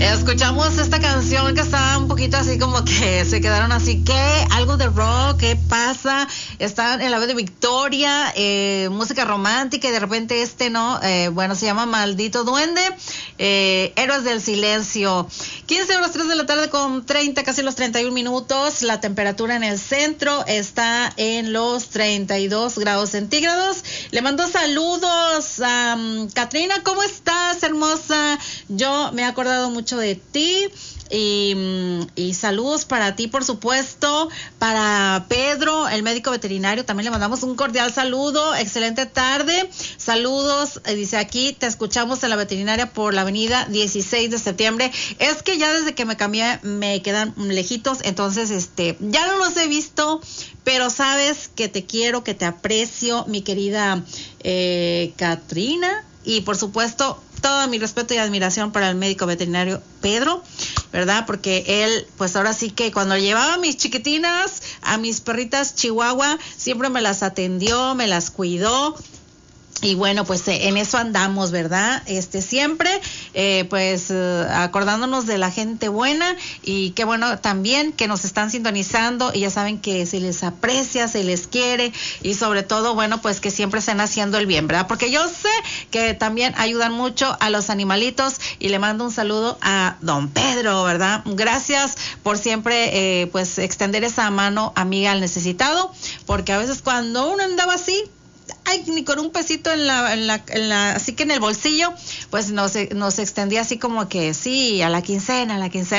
Escuchamos esta canción que estaba un poquito así como que se quedaron así, ¿qué? Algo de rock, ¿qué pasa? Están en la B de Victoria, música romántica y de repente ¿no? Bueno, se llama Maldito Duende, Héroes del Silencio. 15 horas 3 de la tarde con 30, casi los 31 minutos. La temperatura en el centro está en los 32 grados centígrados. Le mando saludos a Katrina, ¿cómo estás, hermosa? Yo me he acordado mucho de ti. Y saludos para ti, por supuesto, para Pedro, el médico veterinario, también le mandamos un cordial saludo, excelente tarde, saludos, dice aquí, te escuchamos en la veterinaria por la avenida 16 de septiembre, es que ya desde que me cambié me quedan lejitos, entonces ya no los he visto, pero sabes que te quiero, que te aprecio, mi querida Katrina, y por supuesto, todo mi respeto y admiración para el médico veterinario Pedro, ¿verdad? Porque él, pues ahora sí que cuando llevaba a mis chiquitinas, a mis perritas chihuahua, siempre me las atendió, me las cuidó. Y bueno, pues en eso andamos, ¿verdad? Siempre, acordándonos de la gente buena y qué bueno también que nos están sintonizando y ya saben que se les aprecia, se les quiere y sobre todo, bueno, pues que siempre estén haciendo el bien, ¿verdad? Porque yo sé que también ayudan mucho a los animalitos y le mando un saludo a don Pedro, ¿verdad? Gracias por siempre, extender esa mano amiga al necesitado, porque a veces cuando uno andaba así, ni con un pesito así que en el bolsillo, pues nos extendía así como que sí, a la quincena.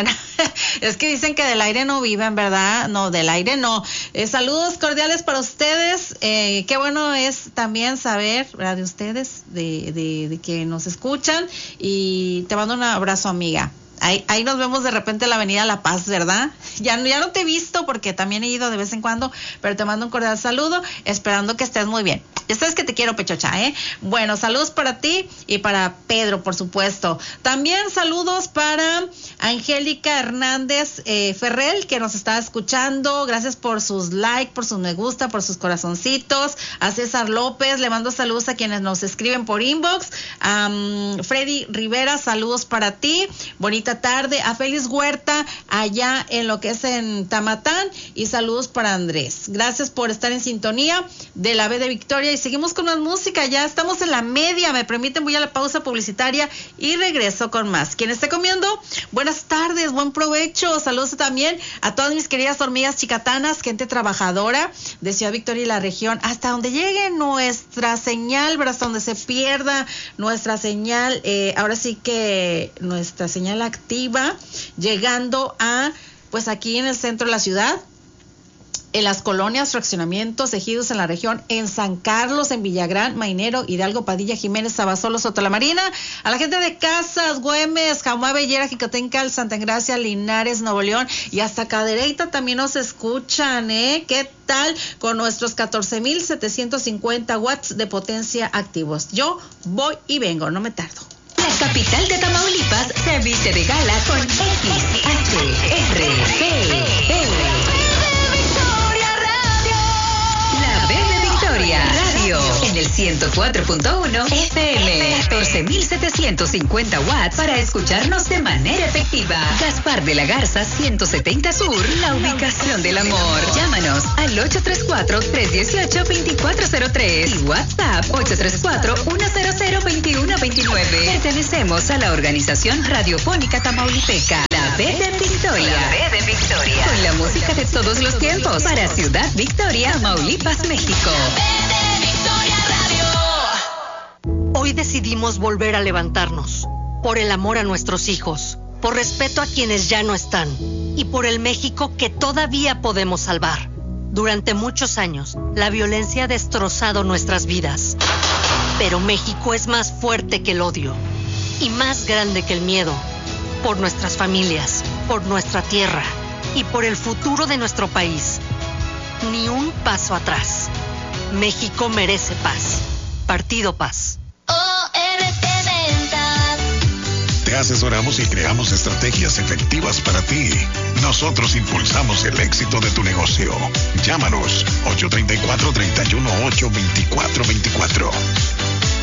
Es que dicen que del aire no viven, ¿verdad? No, del aire no. Saludos cordiales para ustedes. Qué bueno es también saber, ¿verdad? De ustedes, de que nos escuchan, y te mando un abrazo, amiga. Ahí nos vemos de repente en la avenida La Paz, ¿verdad? Ya no te he visto porque también he ido de vez en cuando, pero te mando un cordial saludo, esperando que estés muy bien. Ya sabes que te quiero, Pechocha, ¿eh? Bueno, saludos para ti y para Pedro, por supuesto. También saludos para Angélica Hernández Ferrell, que nos está escuchando. Gracias por sus likes, por sus me gusta, por sus corazoncitos. A César López, le mando saludos a quienes nos escriben por inbox. A Freddy Rivera, saludos para ti. Bonita tarde. A Félix Huerta, allá en lo que es en Tamatán. Y saludos para Andrés. Gracias por estar en sintonía de la B de Victoria. Y seguimos con más música. Ya estamos en la media. Me permiten, voy a la pausa publicitaria y regreso con más. Quien esté comiendo, buenas tardes, buen provecho. Saludos también a todas mis queridas hormigas chicatanas, gente trabajadora de Ciudad Victoria y la región, hasta donde llegue nuestra señal, hasta donde se pierda nuestra señal, ahora sí que nuestra señal activa, llegando a, pues aquí en el centro de la ciudad, en las colonias, fraccionamientos, ejidos en la región, en San Carlos, en Villagrán, Mainero, Hidalgo, Padilla, Jiménez, Sabasolo, Soto la Marina, a la gente de Casas, Güemes, Jamuá, Bellera, Jicotencal, Santa Engracia, Linares, Nuevo León y hasta Cadereyta también nos escuchan, ¿eh? ¿Qué tal? Con nuestros 14,750 watts de potencia activos. Yo voy y vengo, no me tardo. La capital de Tamaulipas se viste de gala con XHRPL. Radio en el 104.1 FM, 14,750 watts para escucharnos de manera efectiva. Gaspar de la Garza, 170 Sur, la ubicación del amor. Llámanos al 834-318-2403 y WhatsApp 834-100-2129. Pertenecemos a la organización radiofónica tamaulipeca, la B de Victoria. La B de Victoria. Con la música de todos los tiempos para Ciudad Victoria, Tamaulipas, México. Hoy decidimos volver a levantarnos, por el amor a nuestros hijos, por respeto a quienes ya no están y por el México que todavía podemos salvar. Durante muchos años, la violencia ha destrozado nuestras vidas, pero México es más fuerte que el odio y más grande que el miedo, por nuestras familias, por nuestra tierra y por el futuro de nuestro país. Ni un paso atrás. México merece paz. Partido Paz. Te asesoramos y creamos estrategias efectivas para ti. Nosotros impulsamos el éxito de tu negocio. Llámanos 834-318-2424.